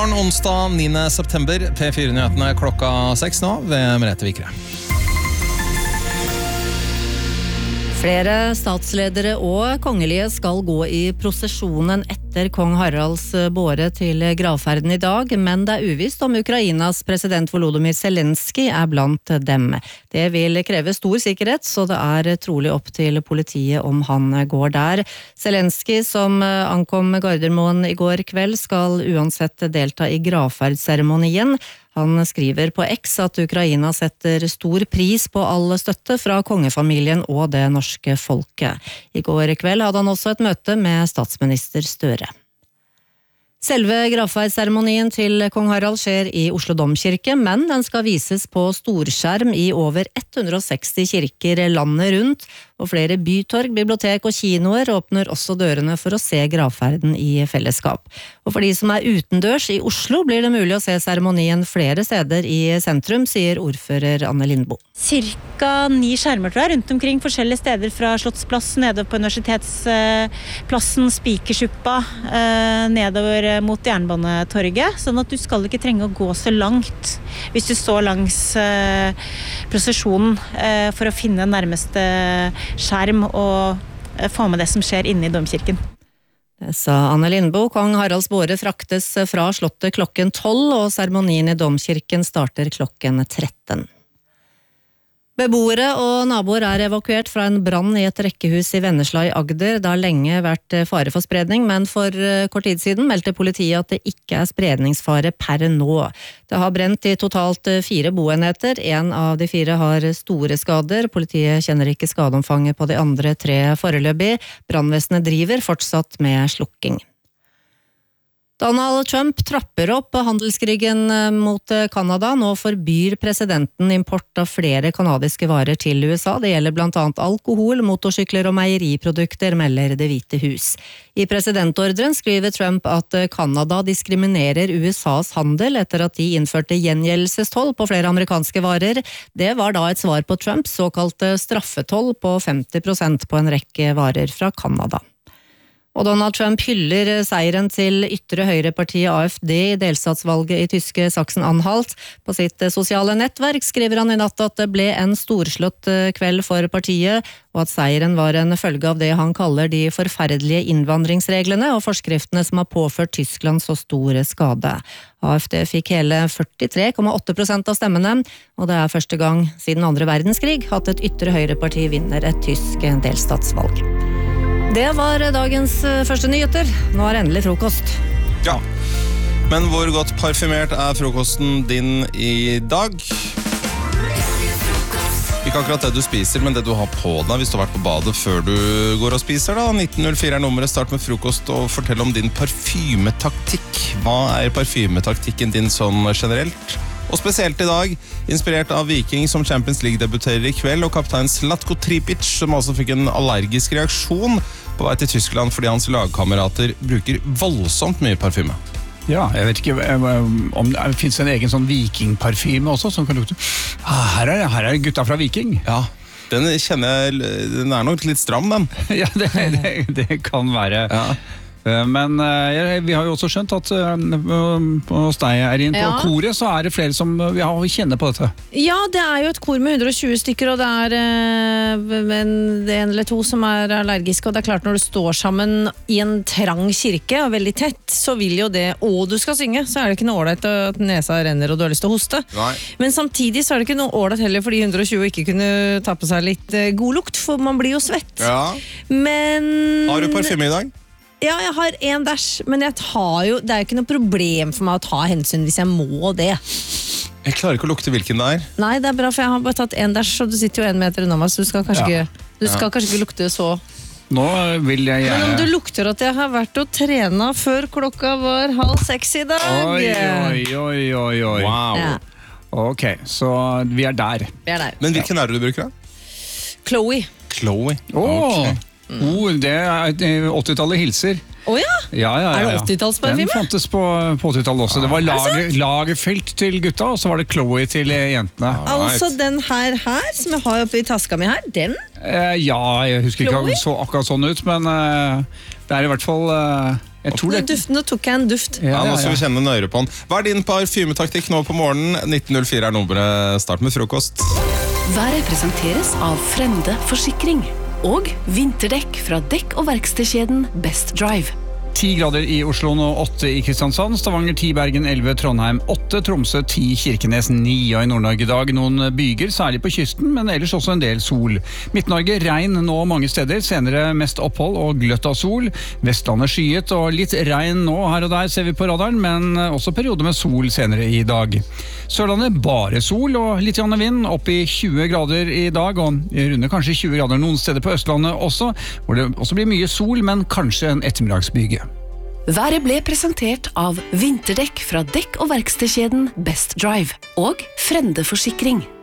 morgen, onsdag 9. september. P4-nyhetene klokka 6 nå ved Merete Vikre. Flere statsledere og kongelige skal gå i prosesjonen etter kong Haralds båre til gravferden i dag, men det er uvisst om Ukrainas president Volodymyr Zelensky er blant dem. Det vil kreve stor sikkerhet, så det er trolig opp til politiet om han går der. Zelensky, som ankom Gardermoen i går kveld, skal uansett delta i gravferdsseremonien. Han skriver på X at Ukraina setter stor pris på all støtte fra kongefamilien og det norske folket. I går kveld hadde han også et møte med statsminister Støre. Selve gravferdsseremonien til kong Harald skjer i Oslo Domkirke, men den skal vises på storskjerm i over 160 kirker landet rundt, og flere bytorg, bibliotek og kinoer åpner også dørene for å se gravferden i fellesskap. Og for de som er utendørs i Oslo blir det mulig å se seremonien flere steder i sentrum, sier ordfører Anne Lindboe. Cirka 9 skjermer tror jeg, rundt omkring forskjellige steder fra Slottsplass, nede på Universitetsplassen, Spikersuppa, nedover mot Jernbanetorget, sånn at du skal ikke trenge å gå så langt hvis du står langs prosesjonen for å finne nærmeste skjerm og få med det som skjer inne i domkirken. Det sa Anne Lindboe. Kong Haralds båre fraktes fra slottet klokken 12, og seremonien i domkirken starter klokken 13. Beboere og naboer er evakuert fra en brann i et rekkehus i Vennesla i Agder. Det har lenge vært fare for spredning, men for kort tid siden meldte politiet at det ikke er spredningsfare per nå. Det har brent i totalt 4 boenheter. En av de 4 har store skader. Politiet kjenner ikke skadeomfanget på de andre 3 foreløpig. Brannvesenet driver fortsatt med slukking. Donald Trump trapper opp handelskrigen mot Kanada. Nå forbyr presidenten import av flere kanadiske varer til USA. Det gjelder blant annet alkohol, motorsykler og meieriprodukter, melder Det hvite hus. I presidentordren skriver Trump at Kanada diskriminerer USAs handel etter at de innførte gjengjeldelsestoll på flere amerikanske varer. Det var da et svar på Trumps såkalte straffetoll på 50% på en rekke varer fra Kanada. Og Donald Trump hyller seieren til ytre høyrepartiet AfD i delstatsvalget i tyske Sachsen-Anhalt. På sitt sosiale nettverk skriver han i natt at det ble en storslått kveld for partiet, og at seieren var en følge av det han kaller de forferdelige innvandringsreglene og forskriftene som har påført Tyskland så store skade. AfD fikk hele 43,8% av stemmene, og det er første gang siden andre verdenskrig at et ytre høyreparti vinner et tysk delstatsvalg. Det var dagens første nyheter. Nå er endelig frokost. Ja, men hvor godt parfymert er frokosten din i dag? Ikke akkurat det du spiser, men det du har på deg hvis du har vært på badet før du går og spiser da. 1904 er nummeret, start med frokost og fortell om din parfymetaktikk. Hva er parfymetaktikken din sånn generelt? Og spesielt i dag, inspirert av Viking som Champions League debuterer i kveld, og kaptein Zlatko Tripic, som også fikk en allergisk reaksjon på vei til Tyskland fordi hans lagkamerater bruker voldsomt mye parfyme. Ja, jeg vet ikke om det finnes en egen sånn vikingparfyme også, som kan lukte. Her er gutta fra Viking. Ja, den kjenner jeg, den er nok litt stram, den. Ja, det kan være. Ja. Men vi har jo også skjønt at hos deg er inn på koret, så er det flere som kjenner på dette. Ja, det er jo et kor med 120 stykker, og det er en eller 2 som er allergiske, og det er klart når du står sammen i en trang kirke, og veldig tett, så vil jo det, og du skal synge, så er det ikke noe ålreit at nesa renner og du har lyst til å hoste. Nei. Men samtidig så er det ikke noe ålreit heller fordi 120 ikke kunne ta på seg litt god lukt, for man blir jo svett. Ja. Men... Har du parfyme i dag? Ja, jeg har 1 dash, men det er jo ikke noe problem for meg å ta hensyn hvis jeg må det. Jeg klarer ikke å lukte hvilken det er. Nei, det er bra, for jeg har bare tatt 1 dash, og du sitter jo 1 meter unna meg, så du skal kanskje ikke lukte så. Nå vil jeg gjerne... Men om du lukter at jeg har vært og trena før klokka var 5:30 i dag. Oi. Wow. Ja. Ok, så vi er der. Men hvilken er det du bruker da? Chloe. Ok. Det er 80-tallet hilser. Ja? Er det 80-tallsparfyme? Den fantes på 80-tallet også. Det var lagerfelt til gutta, og så var det Chloe til jentene. Altså den her, som jeg har oppe i taska mi her, den? Ja, jeg husker ikke så akkurat sånn ut, men det er i hvert fall Jeg tror det. Nå tok jeg en duft. Ja, nå skal vi kjenne nøyere på den. Hva er din parfymetaktikk nå på morgenen? 1904 nummeret. Start med frokost. Været presenteres av Frende Forsikring og vinterdekk fra dekk- og verkstedkjeden Best Drive. 10 grader i Oslo nå, 8 i Kristiansand, Stavanger 10, Bergen 11, Trondheim 8, Tromsø 10, Kirkenes 9, og i Nord-Norge i dag noen byger, særlig på kysten, men ellers også en del sol. Midt-Norge regn nå mange steder, senere mest opphold og gløtt av sol. Vestlandet skyet og litt regn nå her og der ser vi på radaren, men også perioder med sol senere i dag. Sørlandet bare sol og litt grann vind, opp i 20 grader i dag, og runde kanskje 20 grader noen steder på Østlandet også, hvor det også blir mye sol, men kanskje en ettermiddagsbyge. Været ble presentert av vinterdekk fra dekk- og verkstedkjeden Best Drive og Frende Forsikring.